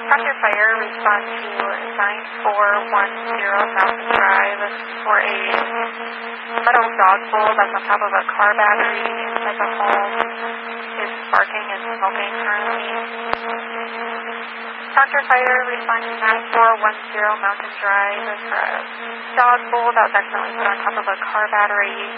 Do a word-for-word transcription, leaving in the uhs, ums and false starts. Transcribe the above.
Doctor Fire, respond to nine four one zero Mountain Drive for a metal dog bowl that's on top of a car battery inside the home. Is sparking and smoking currently. Doctor Fire, respond to nine four one zero Mountain Drive for a dog bowl that was accidentally put on top of a car battery